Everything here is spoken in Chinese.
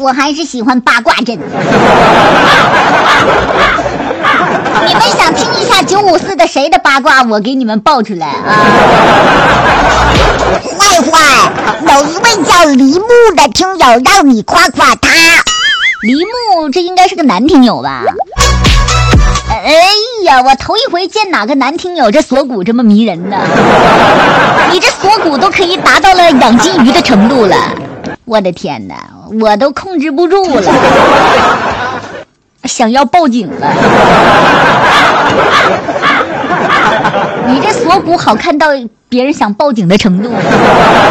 我还是喜欢八卦阵。你们想听一下954的谁的八卦，我给你们爆出来啊！ 赖坏，有一位叫梨木的听友让你夸夸他。 梨木，这应该是个男听友吧？哎呀，我头一回见哪个男听友这锁骨这么迷人呢？你这锁骨都可以达到了养金鱼的程度了，我的天哪，我都控制不住了，想要报警了。你这锁骨好看到别人想报警的程度。